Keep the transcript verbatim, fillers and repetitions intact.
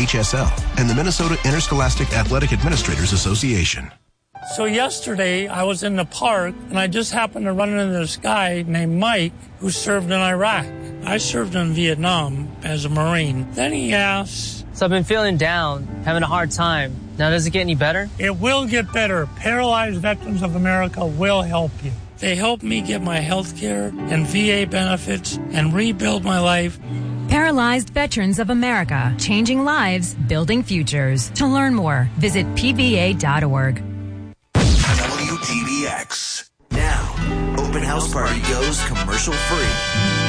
H S L, and the Minnesota Interscholastic Athletic Administrators Association. So yesterday, I was in the park, and I just happened to run into this guy named Mike who served in Iraq. I served in Vietnam as a Marine. Then he asked... So I've been feeling down, having a hard time. Now, does it get any better? It will get better. Paralyzed Veterans of America will help you. They helped me get my health care and V A benefits and rebuild my life. Paralyzed Veterans of America, changing lives, building futures. To learn more, visit P V A dot org. W T B X. Now, Open House Party goes commercial free.